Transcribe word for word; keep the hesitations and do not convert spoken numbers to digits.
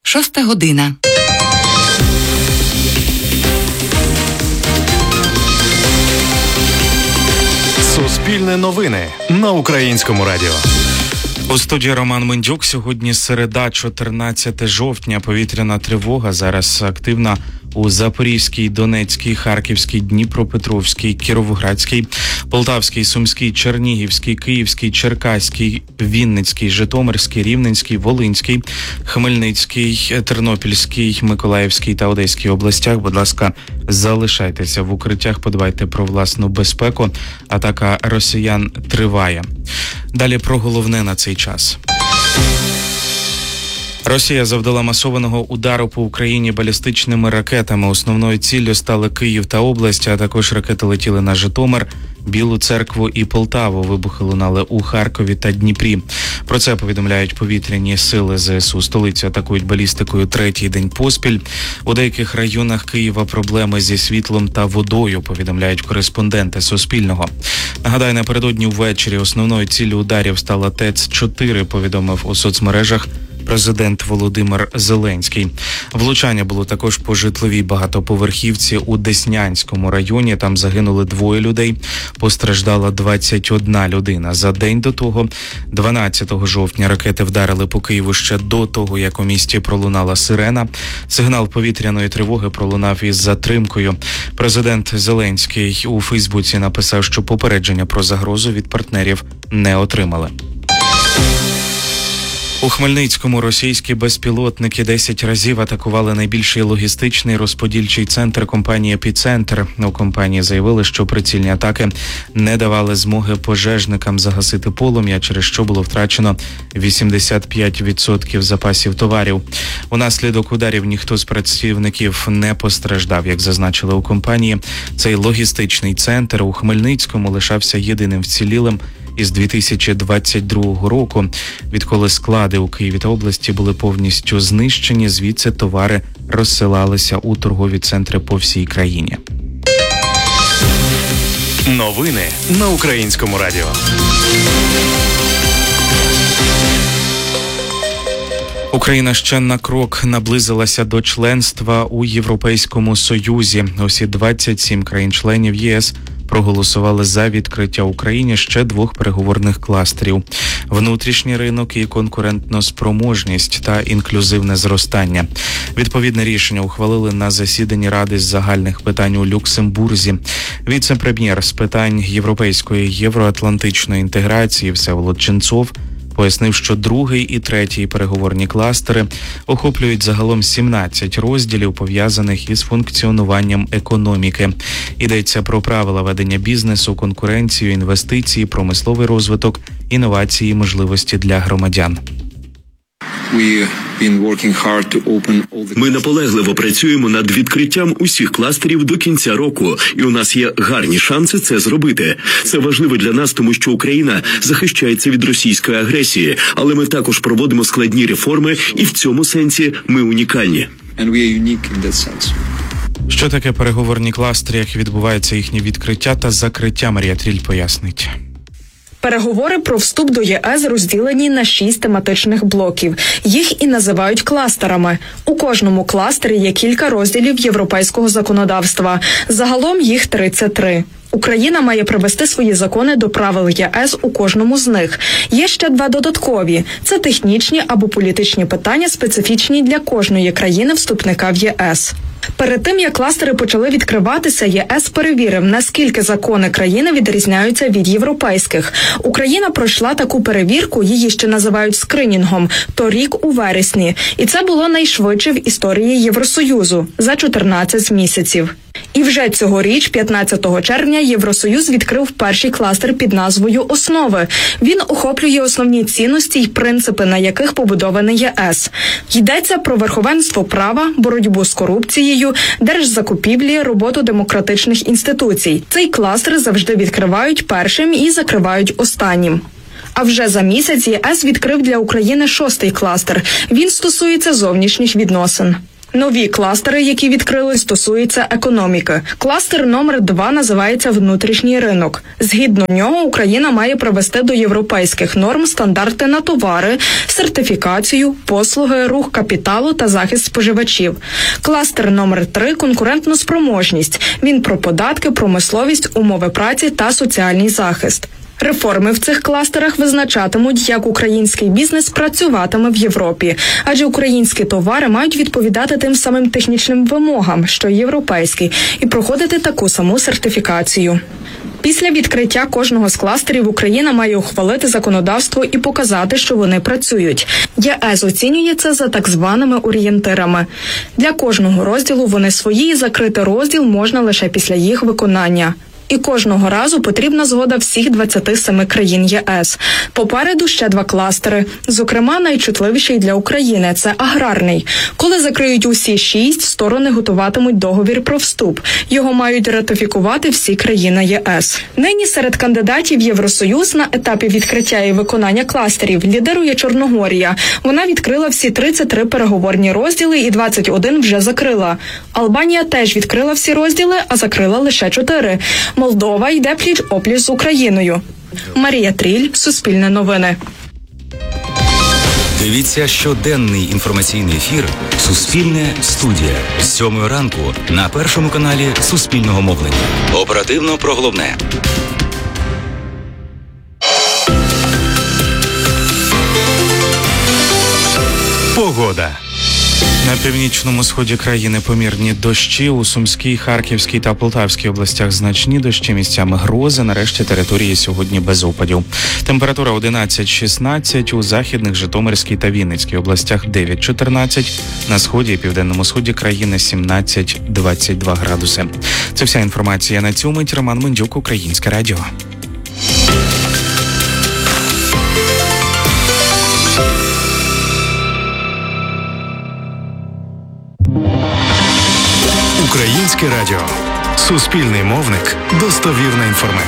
Шоста година. Суспільне новини на Українському радіо. У студії Роман Мендюк. Сьогодні середа, чотирнадцяте жовтня. Повітряна тривога зараз активна у Запорізькій, Донецькій, Харківській, Дніпропетровській, Кіровоградській, Полтавській, Сумській, Чернігівській, Київській, Черкаській, Вінницькій, Житомирській, Рівненській, Волинській, Хмельницькій, Тернопільській, Миколаївській та Одеській областях. Будь ласка, залишайтеся в укриттях, подбайте про власну безпеку. Атака росіян триває. Далі про головне на цей час. Росія завдала масованого удару по Україні балістичними ракетами. Основною ціллю стали Київ та область, а також ракети летіли на Житомир, Білу Церкву і Полтаву. Вибухи лунали у Харкові та Дніпрі. Про це повідомляють повітряні сили ЗСУ. Столицю атакують балістикою третій день поспіль. У деяких районах Києва проблеми зі світлом та водою, повідомляють кореспонденти Суспільного. Нагадаю, напередодні ввечері основною ціллю ударів стала ТЕЦ чотири, повідомив у соцмережах президент Володимир Зеленський. Влучання було також по житловій багатоповерхівці у Деснянському районі. Там загинули двоє людей, постраждала двадцять одна людина. За день до того, дванадцятого жовтня, ракети вдарили по Києву ще до того, як у місті пролунала сирена. Сигнал повітряної тривоги пролунав із затримкою. Президент Зеленський у Фейсбуці написав, що попередження про загрозу від партнерів не отримали. У Хмельницькому російські безпілотники десять разів атакували найбільший логістичний розподільчий центр компанії «Епіцентр». У компанії заявили, що прицільні атаки не давали змоги пожежникам загасити полум'я, через що було втрачено вісімдесят п'ять відсотків запасів товарів. Унаслідок ударів ніхто з працівників не постраждав, як зазначили у компанії. Цей логістичний центр у Хмельницькому лишався єдиним вцілілим із дві тисячі двадцять другого року, відколи склади у Києві та області були повністю знищені, звідси товари розсилалися у торгові центри по всій країні. Новини на Українському радіо. Україна ще на крок наблизилася до членства у Європейському Союзі. Усі двадцять сім країн-членів ЄС проголосували за відкриття Україні ще двох переговорних кластерів – внутрішній ринок і конкурентноспроможність та інклюзивне зростання. Відповідне рішення ухвалили на засіданні Ради з загальних питань у Люксембурзі. Віце-прем'єр з питань європейської євроатлантичної інтеграції Всеволод Ченцов пояснив, що другий і третій переговорні кластери охоплюють загалом сімнадцять розділів, пов'язаних із функціонуванням економіки. Йдеться про правила ведення бізнесу, конкуренцію, інвестиції, промисловий розвиток, інновації і можливості для громадян. Ми наполегливо працюємо над відкриттям усіх кластерів до кінця року, і у нас є гарні шанси це зробити. Це важливо для нас, тому що Україна захищається від російської агресії, але ми також проводимо складні реформи, і в цьому сенсі ми унікальні. Що таке переговорні кластери, як відбувається їхнє відкриття та закриття, Марія Тріль пояснить. Переговори про вступ до ЄС розділені на шість тематичних блоків. Їх і називають кластерами. У кожному кластері є кілька розділів європейського законодавства. Загалом їх тридцять три. Україна має привести свої закони до правил ЄС у кожному з них. Є ще два додаткові. Це технічні або політичні питання, специфічні для кожної країни-вступника в ЄС. Перед тим, як кластери почали відкриватися, ЄС перевірив, наскільки закони країни відрізняються від європейських. Україна пройшла таку перевірку, її ще називають скринінгом, торік у вересні. І це було найшвидше в історії Євросоюзу – за чотирнадцять місяців. І вже цьогоріч, п'ятнадцятого червня, Євросоюз відкрив перший кластер під назвою «Основи». Він охоплює основні цінності й принципи, на яких побудований ЄС. Йдеться про верховенство права, боротьбу з корупцією, держзакупівлі, роботу демократичних інституцій. Цей кластер завжди відкривають першим і закривають останнім. А вже за місяць ЄС відкрив для України шостий кластер. Він стосується зовнішніх відносин. Нові кластери, які відкрились, стосуються економіки. Кластер номер два називається «Внутрішній ринок». Згідно нього, Україна має привести до європейських норм стандарти на товари, сертифікацію, послуги, рух капіталу та захист споживачів. Кластер номер три – «Конкурентноспроможність». Він про податки, промисловість, умови праці та соціальний захист. Реформи в цих кластерах визначатимуть, як український бізнес працюватиме в Європі, адже українські товари мають відповідати тим самим технічним вимогам, що й європейські, і проходити таку саму сертифікацію. Після відкриття кожного з кластерів Україна має ухвалити законодавство і показати, що вони працюють. ЄС оцінює це за так званими орієнтирами. Для кожного розділу вони свої, і закрити розділ можна лише після їх виконання. І кожного разу потрібна згода всіх двадцяти семи країн ЄС. Попереду ще два кластери. Зокрема, найчутливіший для України – це аграрний. Коли закриють усі шість, сторони готуватимуть договір про вступ. Його мають ратифікувати всі країни ЄС. Нині серед кандидатів Євросоюз на етапі відкриття і виконання кластерів лідирує Чорногорія. Вона відкрила всі тридцять три переговорні розділи і двадцять один вже закрила. Албанія теж відкрила всі розділи, а закрила лише чотири. Молдова йде пліч-опліч з Україною. Марія Тріль, Суспільне новини. Дивіться щоденний інформаційний ефір «Суспільне студія» з сьомої ранку на першому каналі Суспільного мовлення. Оперативно про головне. Погода. На північному сході країни помірні дощі, у Сумській, Харківській та Полтавській областях значні дощі, місцями грози, нарешті території сьогодні без опадів. Температура одинадцять шістнадцять, у Західних, Житомирській та Вінницькій областях дев'ять чотирнадцять, на сході і південному сході країни сімнадцять двадцять два градуси. Це вся інформація на цю мить. Роман Мендюк, Українське радіо. Українське радіо. Суспільний мовник. Достовірна інформація.